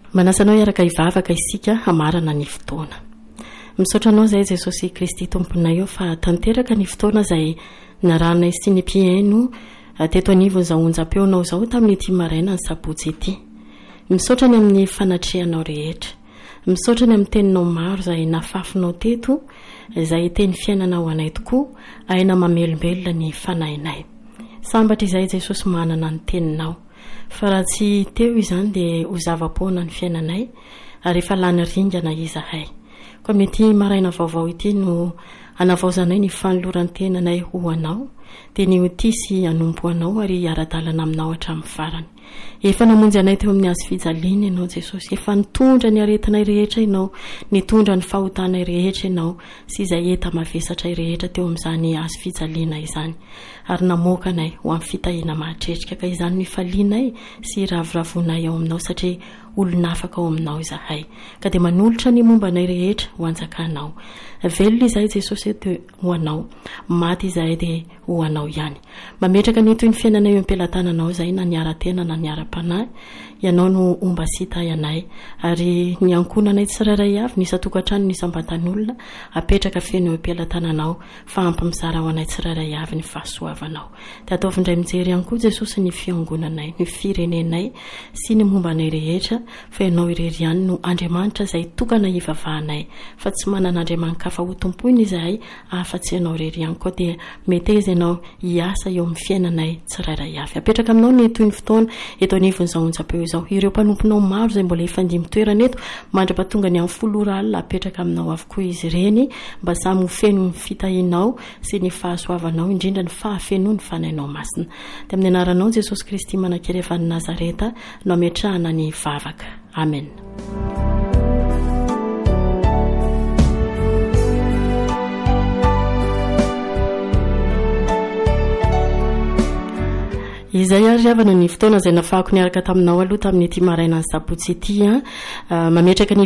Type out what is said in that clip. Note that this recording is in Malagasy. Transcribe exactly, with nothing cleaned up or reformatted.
Manasanao iaraka ivavaka isika hamarana ny fotoana. Misaotranao zay Jesosy Kristy tomponay eo fa tanteraka ny fotoana zay naranay sy ny mpiaino teto anivony zao onjam-peonao zao tamin'ity maraina ny sabotsy ity. Misaotrany amin'ny fanatrehanao rehetra. Misaotrany amin'ny teninao maro zay nafafinao teto, zay teny fiainanao anay tokoa, aina mamelombelona ny fanahinay. Sambatra izay Jesosy manana ny teninao. Fa raha tsy teo izany dia ho zava-poana ny fiainanay ary efa lany ringana izahay. Ko amin'ity maraina vaovao ity no anavaozanay ny fanoloran'ny tenanay ho anao, dia ny otisy anompo anao ary ara-dalana aminao hatramin'ny farany. Efa namonjy anay teo amin'ny hazo fijaliana ianao Jesosy, efa nitondra ny aretinay rehetra ianao, nitondra ny fahotanay rehetra ianao sy izay enta mavesatra rehetra teo amin'izany hazo fijaliana izany. Ary namoaka anay ho amin'ny fitahiana mahatrerika ka izany mifalianay sy ravoravoanay ao aminao satria olona afaka ao aminao izahay. Ka dia manolotra ny momba anay rehetra ho anjakanao. Velona izay Jesosy eto ho anao, maty izahay dia ho anao ihany. Mametraka ny toy ny fiainanay eo am-pelantananao izay na niara-tena na niara-panahy, ianao no omba sita ianay ary ny ankonanay tsiraray avy ny isatokantrano ny sambatan'olona apetraka feno eo am-pelantananao fa ampamizara ho anay tsiraray avy ny fahasoavanao. Dia ataovindray mijery ihany koa Jesosy ny fiangonanay, ny firenenay sy ny momba anay rehetra fa ianao irery ihany no Andriamanitra izay tokana hivavahanay fa tsy manana andriamanikafa ho tompoiny izahay afa-tsy ianao irery ihany koa dia meteza ianao hiasa eo amin'ny fiainanay tsiraray avy. Apetraka aminao ny toy ny fotoana eto anivony izao onjam-peo izao. Ireo mpanomponao maro izay mbola efa ndimy toerana eto mandra-patonga ny amin'ny folo ora alina apetraka aminao avokoa izy ireny mba samy ho feno ny fitahinao sy ny fahasoavanao indrindra ny fahafeno ny fanahinao masina. Dia amin'ny anaranao Jesosy Kristy manankiry avy any Nazareta no ametrahana ny vavaka. Amen. Izay ary avana ny fotoana izay nafahako niaraka taminao aloha tamin'ity maraina ny sabotsy ity, mametraka ny